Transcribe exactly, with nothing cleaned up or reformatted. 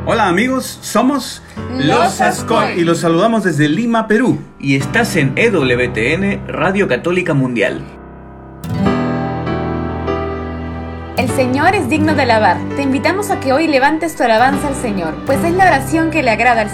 Hola amigos, somos Los Ascoy y los saludamos desde Lima, Perú. Y estás en E W T N, Radio Católica Mundial. El Señor es digno de alabar. Te invitamos a que hoy levantes tu alabanza al Señor, pues es la oración que le agrada al